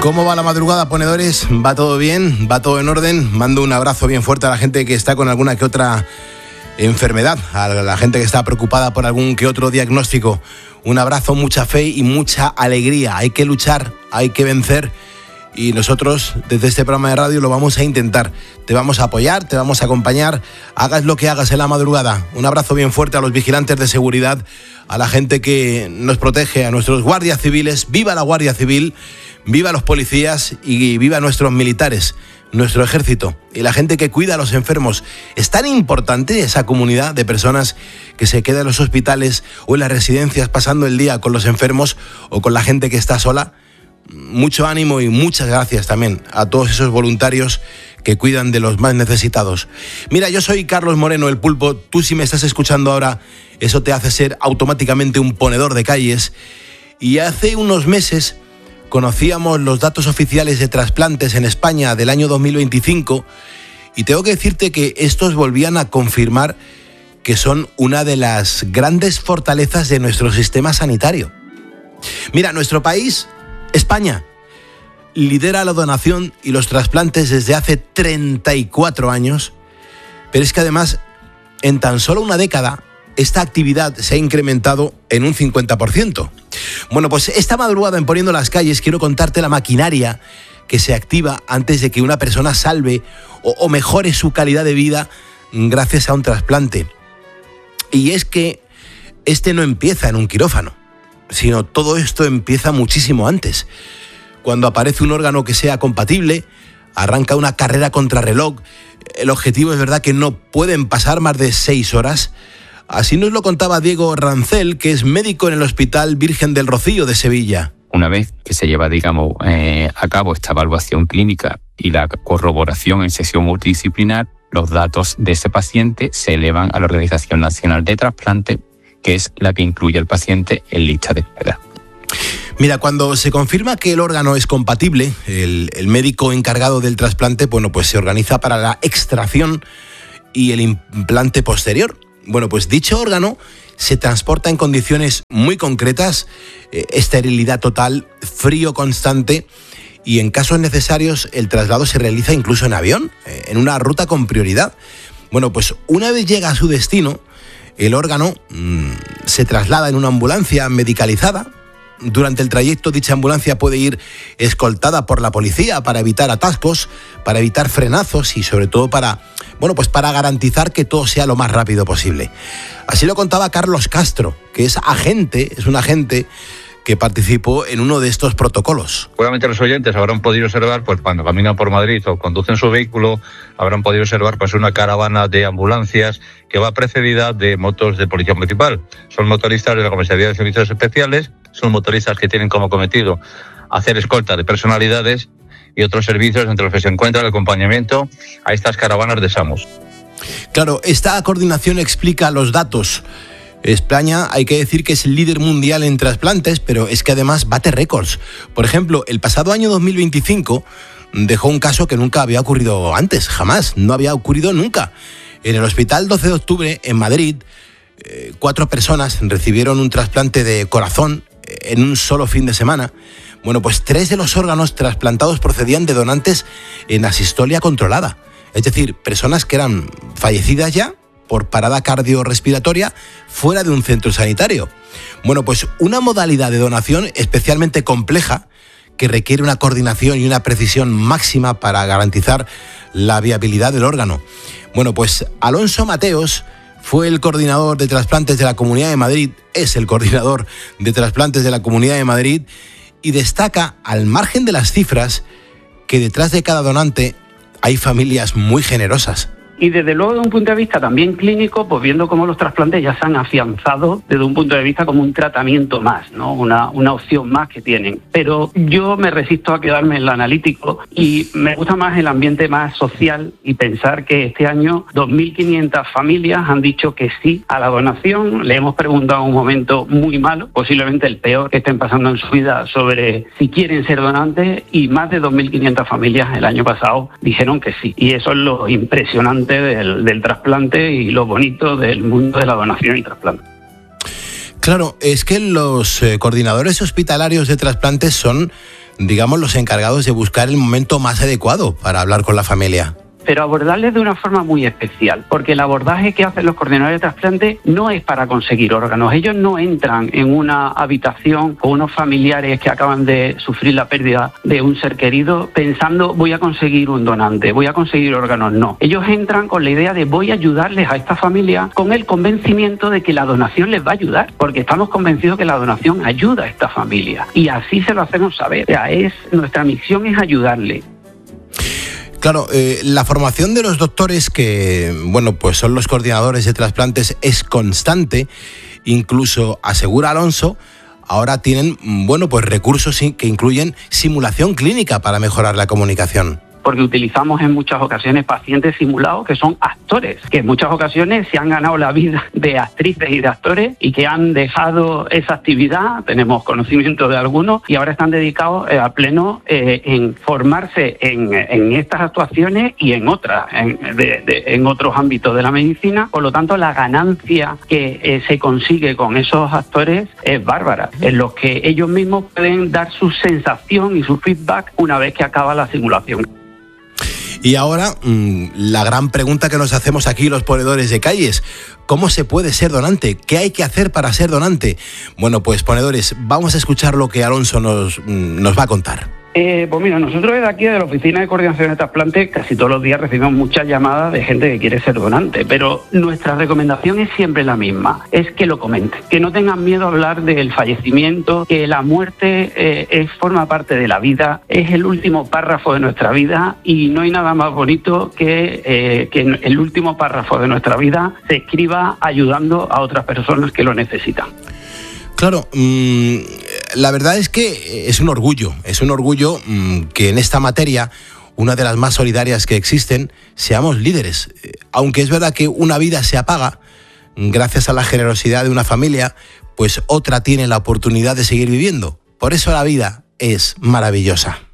¿Cómo va la madrugada, ponedores? ¿Va todo bien? ¿Va todo en orden? Mando un abrazo bien fuerte a la gente que está con alguna que otra enfermedad, a la gente que está preocupada por algún que otro diagnóstico. Un abrazo, mucha fe y mucha alegría. Hay que luchar, hay que vencer y nosotros desde este programa de radio lo vamos a intentar. Te vamos a apoyar, te vamos a acompañar, hagas lo que hagas en la madrugada. Un abrazo bien fuerte a los vigilantes de seguridad, a la gente que nos protege, a nuestros guardias civiles. ¡Viva la Guardia Civil! ¡Viva los policías y viva nuestros militares, nuestro ejército y la gente que cuida a los enfermos! Es tan importante esa comunidad de personas que se queda en los hospitales o en las residencias pasando el día con los enfermos o con la gente que está sola. Mucho ánimo y muchas gracias también a todos esos voluntarios que cuidan de los más necesitados. Mira, yo soy Carlos Moreno, el Pulpo. Tú, si me estás escuchando ahora, eso te hace ser automáticamente un ponedor de calles. Y hace unos meses conocíamos los datos oficiales de trasplantes en España del año 2025 y tengo que decirte que estos volvían a confirmar que son una de las grandes fortalezas de nuestro sistema sanitario. Mira, nuestro país, España, lidera la donación y los trasplantes desde hace 34 años, pero es que además, en tan solo una década, esta actividad se ha incrementado en un 50%. Bueno, pues esta madrugada en Poniendo las Calles quiero contarte la maquinaria que se activa antes de que una persona salve o mejore su calidad de vida gracias a un trasplante. Y es que este no empieza en un quirófano, sino todo esto empieza muchísimo antes. Cuando aparece un órgano que sea compatible, arranca una carrera contrarreloj. El objetivo es verdad que no pueden pasar más de 6 horas. Así nos lo contaba Diego Rancel, que es médico en el Hospital Virgen del Rocío de Sevilla. Una vez que se lleva, a cabo esta evaluación clínica y la corroboración en sesión multidisciplinar, los datos de ese paciente se elevan a la Organización Nacional de Trasplante, que es la que incluye al paciente en lista de espera. Mira, cuando se confirma que el órgano es compatible, el médico encargado del trasplante, pues se organiza para la extracción y el implante posterior. Bueno, pues dicho órgano se transporta en condiciones muy concretas, esterilidad total, frío constante y en casos necesarios el traslado se realiza incluso en avión, en una ruta con prioridad. Bueno, pues una vez llega a su destino, el órgano se traslada en una ambulancia medicalizada. Durante el trayecto, dicha ambulancia puede ir escoltada por la policía para evitar atascos, para evitar frenazos y sobre todo para garantizar que todo sea lo más rápido posible. Así lo contaba Carlos Castro, que es un agente que participó en uno de estos protocolos. Seguramente los oyentes habrán podido observar, cuando caminan por Madrid o conducen su vehículo, habrán podido observar una caravana de ambulancias que va precedida de motos de policía municipal. Son motoristas de la Comisaría de Servicios Especiales, son motoristas que tienen como cometido hacer escolta de personalidades y otros servicios entre los que se encuentra el acompañamiento a estas caravanas de SAMUS. Claro, esta coordinación explica los datos. España, hay que decir que es el líder mundial en trasplantes, pero es que además bate récords. Por ejemplo, el pasado año 2025 dejó un caso que nunca había ocurrido antes, jamás, no había ocurrido nunca. En el Hospital 12 de Octubre, en Madrid, 4 personas recibieron un trasplante de corazón en un solo fin de semana. Bueno, pues 3 de los órganos trasplantados procedían de donantes en asistolia controlada. Es decir, personas que eran fallecidas ya por parada cardiorrespiratoria fuera de un centro sanitario. Bueno, pues una modalidad de donación especialmente compleja que requiere una coordinación y una precisión máxima para garantizar la viabilidad del órgano. Bueno, pues Alonso Mateos fue el coordinador de trasplantes de la Comunidad de Madrid, es el coordinador de trasplantes de la Comunidad de Madrid y destaca, al margen de las cifras, que detrás de cada donante hay familias muy generosas. Y desde luego, desde un punto de vista también clínico, pues viendo cómo los trasplantes ya se han afianzado desde un punto de vista como un tratamiento más, ¿no? Una opción más que tienen. Pero yo me resisto a quedarme en lo analítico y me gusta más el ambiente más social y pensar que este año 2.500 familias han dicho que sí a la donación. Le hemos preguntado un momento muy malo, posiblemente el peor que estén pasando en su vida, sobre si quieren ser donantes, y más de 2.500 familias el año pasado dijeron que sí. Y eso es lo impresionante del trasplante y lo bonito del mundo de la donación y trasplante. Claro, es que los coordinadores hospitalarios de trasplantes son digamos, los encargados de buscar el momento más adecuado para hablar con la familia. Pero abordarles de una forma muy especial, porque el abordaje que hacen los coordinadores de trasplante no es para conseguir órganos. Ellos no entran en una habitación con unos familiares que acaban de sufrir la pérdida de un ser querido pensando voy a conseguir un donante, voy a conseguir órganos. No, ellos entran con la idea de voy a ayudarles a esta familia con el convencimiento de que la donación les va a ayudar, porque estamos convencidos que la donación ayuda a esta familia y así se lo hacemos saber. O sea, nuestra misión es ayudarle. Claro, la formación de los doctores que, bueno, pues son los coordinadores de trasplantes es constante. Incluso, asegura Alonso, ahora tienen, bueno, pues recursos que incluyen simulación clínica para mejorar la comunicación. Porque utilizamos en muchas ocasiones pacientes simulados que son actores, que en muchas ocasiones se han ganado la vida de actrices y de actores y que han dejado esa actividad, tenemos conocimiento de algunos, y ahora están dedicados a pleno en formarse en estas actuaciones y en otras, en otros ámbitos de la medicina. Por lo tanto, la ganancia que se consigue con esos actores es bárbara, en los que ellos mismos pueden dar su sensación y su feedback una vez que acaba la simulación. Y ahora, la gran pregunta que nos hacemos aquí los ponedores de calles: ¿cómo se puede ser donante? ¿Qué hay que hacer para ser donante? Bueno, pues ponedores, vamos a escuchar lo que Alonso nos va a contar. Pues mira, nosotros desde aquí, de la Oficina de Coordinación de Trasplantes, casi todos los días recibimos muchas llamadas de gente que quiere ser donante, pero nuestra recomendación es siempre la misma, es que lo comenten, que no tengan miedo a hablar del fallecimiento, que la muerte forma parte de la vida, es el último párrafo de nuestra vida y no hay nada más bonito que el último párrafo de nuestra vida se escriba ayudando a otras personas que lo necesitan. Claro, la verdad es que es un orgullo que en esta materia, una de las más solidarias que existen, seamos líderes. Aunque es verdad que una vida se apaga, gracias a la generosidad de una familia, pues otra tiene la oportunidad de seguir viviendo. Por eso la vida es maravillosa.